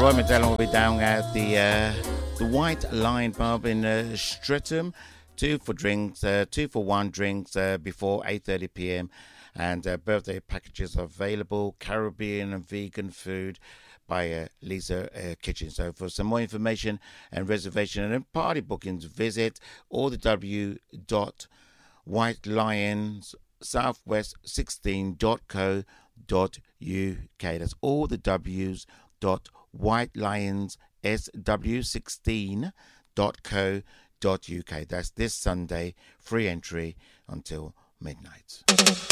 Roy McDellon will be down at the White Lion Pub in Streatham. 2 for drinks, 2 for 1 drinks before 8:30 p.m. And birthday packages are available. Caribbean and vegan food by Lisa Kitchen. So for some more information and reservation and party bookings, visit allthews.whitelionsouthwest16.co.uk. That's allthews.whitelionsSW16.co.uk. That's this Sunday, free entry until midnight.